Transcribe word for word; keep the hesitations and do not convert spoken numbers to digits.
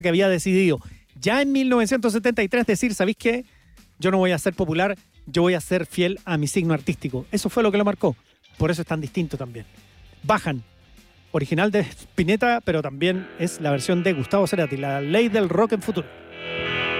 que había decidido ya en mil novecientos setenta y tres decir, ¿sabéis qué? Yo no voy a ser popular, yo voy a ser fiel a mi signo artístico. Eso fue lo que lo marcó. Por eso es tan distinto también. Bajan, original de Spinetta, pero también es la versión de Gustavo Cerati, La Ley del Rock en Futuro.